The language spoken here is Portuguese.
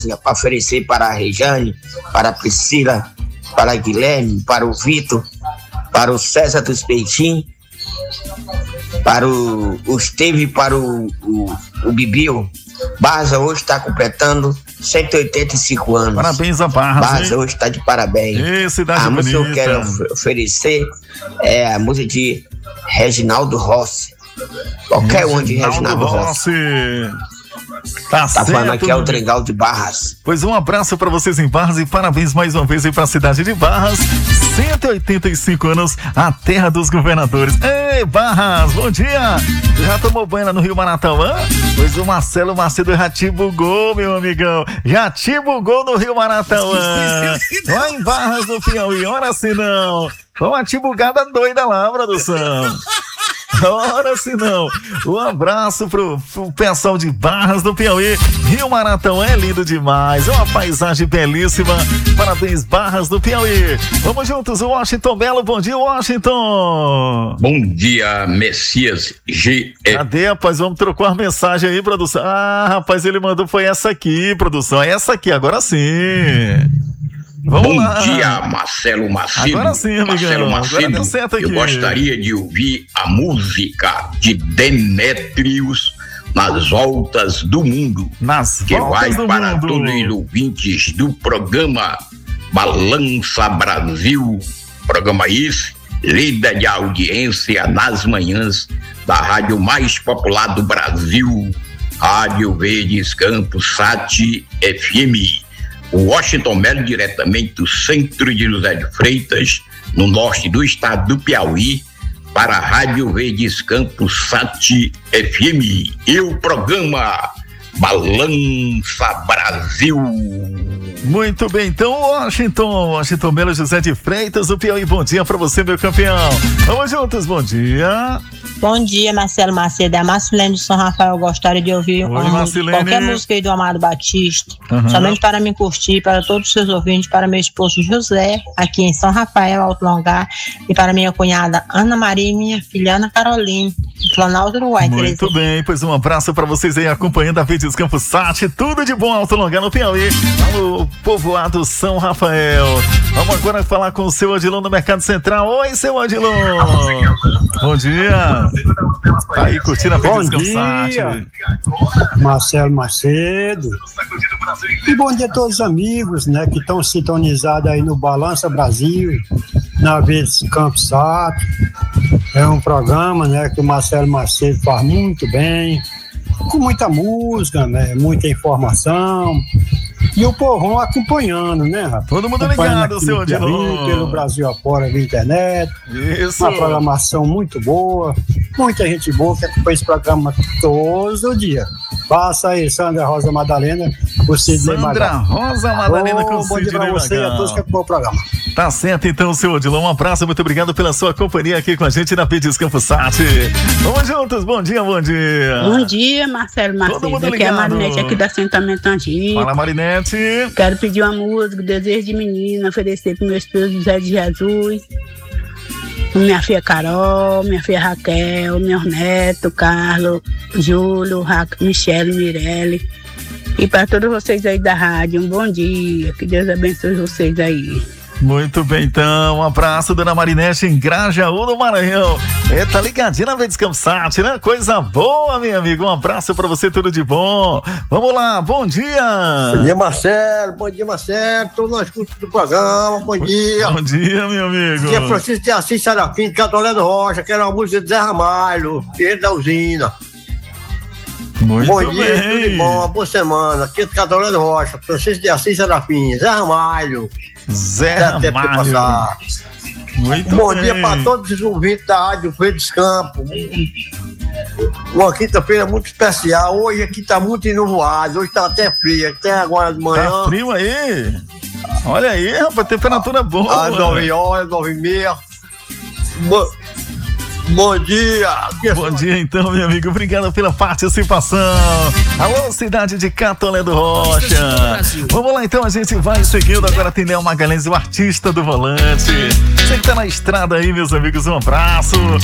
para oferecer para a Rejane, para a Priscila, para a Guilherme, para o Vitor, para o César dos Peitinhos, para o Esteve e para o Bibiu. Barras hoje está completando 185 anos. Parabéns a Barras. Barras hoje está de parabéns. Cidade a música bonita. que eu quero oferecer é a música de Reginaldo Rossi. Qualquer um de Reginaldo Rossi. Tá falando aqui é o Trigal de Barras. Pois um abraço para vocês em Barras e parabéns mais uma vez aí para a cidade de Barras. 185 anos, a terra dos governadores. Ei, Barras, bom dia! Já tomou banho lá no Rio Maratauã? Pois o Marcelo Macedo já te bugou, meu amigão. Já te bugou no Rio Maratauã. Lá em Barras, no Piauí. Ora se não. Foi uma tibugada doida lá, produção. Ora se não. Um abraço pro pessoal de Barras do Piauí. Rio Maratauã é lindo demais. É uma paisagem belíssima. Parabéns, Barras do Piauí. Vamos juntos, Washington Belo. Bom dia, Washington. Bom dia, Messias G. Cadê, rapaz? Vamos trocar uma mensagem aí, produção. Ah, rapaz, ele mandou foi essa aqui, produção. Essa aqui, agora sim. Vamos Bom lá. dia, Marcelo Macedo. Agora sim, amigão. Marcelo Macedo, agora deu certo aqui. Eu gostaria de ouvir a música de Demétrios, Nas Voltas do Mundo, que vai para todos os ouvintes do programa Balança Brasil. Programa esse, líder de audiência nas manhãs da rádio mais popular do Brasil, Rádio Verdes Campos Sat FM. O Washington Melo, diretamente do centro de José de Freitas, no norte do estado do Piauí, para a Rádio Verdes Campos Sat FM e o programa Balança Brasil. Muito bem, então, Washington Melo, José de Freitas, o Piauí. Bom dia pra você, meu campeão. Vamos juntos, bom dia. Bom dia, Marcelo Macedo. É a Marcilene de São Rafael. Eu gostaria de ouvir qualquer música aí do Amado Batista. Somente para me curtir, para todos os seus ouvintes, para meu esposo José, aqui em São Rafael, Alto Longar, e para minha cunhada Ana Maria e minha filha Ana Caroline, de Planalto Uruguai. Muito bem, pois um abraço para vocês aí acompanhando a Verdes Campos Sat. Tudo de bom, Alto Longar, no Piauí, no povoado São Rafael. Vamos agora falar com o seu Odilon do Mercado Central. Oi, seu Odilon. Bom dia. Tá aí curtindo a Verdes Campos Sat. Marcelo Macedo. E bom dia a todos os amigos, né, que estão sintonizados aí no Balança Brasil, na Verdes Campos Sat. É um programa, né, que o Marcelo Macedo faz muito bem, com muita música, né, muita informação. E o povão acompanhando, né, rapaz? Todo mundo ligado, seu Odilon. Pelo Brasil afora, via internet. Isso. Uma programação muito boa. Muita gente boa que acompanha esse programa todo dia. Passa aí, Sandra Rosa Madalena, o Sidney Magal. Sandra Rosa Madalena com o Bom dia pra você e a todos que acompanham o programa. Tá certo, então, seu Odilon. Um abraço, muito obrigado pela sua companhia aqui com a gente na Verdes Campos Sat. Vamos juntos, bom dia, bom dia. Bom dia, Marcelo Macedo. Aqui é a Marinete aqui do assentamento antigo. Fala, Marinete. Quero pedir uma música, Desejo de Menina, oferecer pro meu esposo José de Jesus, minha filha Carol, minha filha Raquel, meus netos, Carlos, Júlio, Michele, Mirelle. E para todos vocês aí da rádio, um bom dia. Que Deus abençoe vocês aí. Muito bem, então. Um abraço, dona Marinete, em Grajaú, no Maranhão. Tá ligadinha na Verdes Campos Sat, né? Coisa boa, meu amigo. Um abraço pra você, tudo de bom. Vamos lá, bom dia. Bom dia, Marcelo. Bom dia, Marcelo. Todos nós escutos do programa. Bom dia. Bom dia, meu amigo. Bom dia, Francisco de Assis Serafim, de Catolé Rocha, que era uma música de Zé Ramalho, filho da usina. Muito bom dia, bem. tudo de bom, uma boa semana. Aqui de Catolé Rocha, Francisco de Assis Serafim, Zé Ramalho. Zé Ramalho. Muito bom bem. dia para todos os ouvintes da Rádio Verdes Campos. Uma quinta-feira muito especial. Hoje aqui tá muito enuvoado, hoje tá até frio, até agora de manhã. Tá frio aí? Olha aí, rapaz, temperatura boa. Às 9 horas, 9h30. Bom dia. Bom dia, então, meu amigo. Obrigado pela participação. Alô, cidade de Catolé do Rocha. Vamos lá, então, a gente vai seguindo. Agora tem Léo Magalhães, o artista do volante. Você que tá na estrada aí, meus amigos, um abraço.